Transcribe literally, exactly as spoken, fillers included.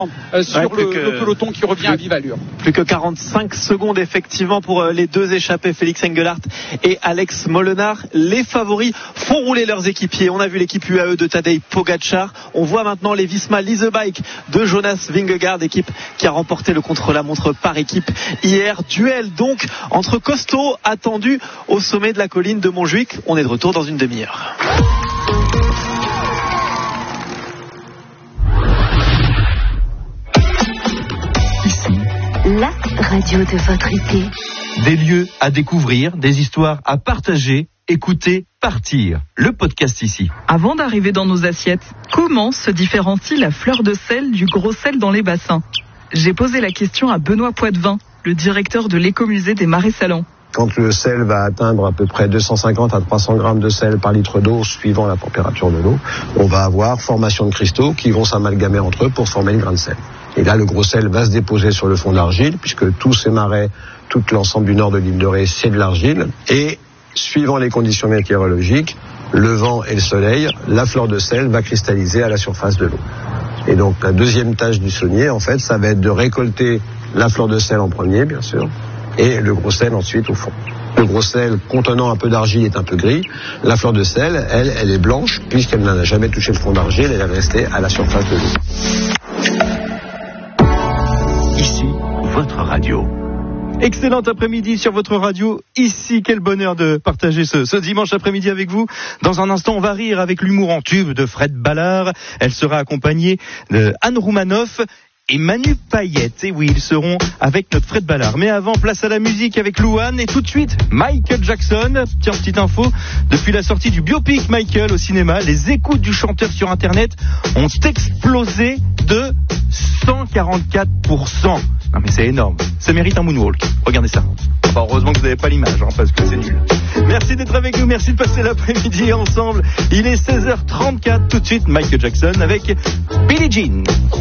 Euh, sur ouais, le, que, le peloton qui revient à vive allure. Plus que quarante-cinq secondes effectivement pour les deux échappés, Félix Engelhardt et Alex Molenaar. Les favoris font rouler leurs équipiers. On a vu l'équipe U A E de Tadej Pogačar. On voit maintenant les Visma Lease Bike de Jonas Vingegaard, équipe qui a remporté le contre-la-montre par équipe hier. Duel donc entre costauds attendus au sommet de la colline de Montjuic. On est de retour dans une demi-heure. La radio de votre été. Des lieux à découvrir, des histoires à partager. Écoutez Partir, le podcast ici. Avant d'arriver dans nos assiettes, comment se différencie la fleur de sel du gros sel dans les bassins ? J'ai posé la question à Benoît Poitvin, le directeur de l'écomusée des Marais Salants. Quand le sel va atteindre à peu près deux cent cinquante à trois cents grammes de sel par litre d'eau, suivant la température de l'eau, on va avoir formation de cristaux qui vont s'amalgamer entre eux pour former le grain de sel. Et là, le gros sel va se déposer sur le fond d'argile, puisque tous ces marais, tout l'ensemble du nord de l'île de Ré, c'est de l'argile. Et suivant les conditions météorologiques, le vent et le soleil, la fleur de sel va cristalliser à la surface de l'eau. Et donc, la deuxième tâche du saunier, en fait, ça va être de récolter la fleur de sel en premier, bien sûr, et le gros sel ensuite au fond. Le gros sel contenant un peu d'argile est un peu gris. La fleur de sel, elle, elle est blanche, puisqu'elle n'a jamais touché le fond d'argile, elle est restée à la surface de l'eau. Ici, votre radio. Excellent après-midi sur votre radio. Ici, quel bonheur de partager ce, ce dimanche après-midi avec vous. Dans un instant, on va rire avec l'humour en tube de Fred Ballard. Elle sera accompagnée de Anne Roumanoff et Manu Payette. Et oui, ils seront avec notre Fred Ballard. Mais avant, place à la musique avec Louane. Et tout de suite, Michael Jackson. Tiens, petite info. Depuis la sortie du biopic Michael au cinéma, les écoutes du chanteur sur Internet ont explosé de cent quarante-quatre pour cent. Non mais c'est énorme. Ça mérite un moonwalk. Regardez ça. Enfin, heureusement que vous n'avez pas l'image, hein, parce que c'est nul. Merci d'être avec nous. Merci de passer l'après-midi ensemble. Il est seize heures trente-quatre. Tout de suite, Michael Jackson avec Billie Jean.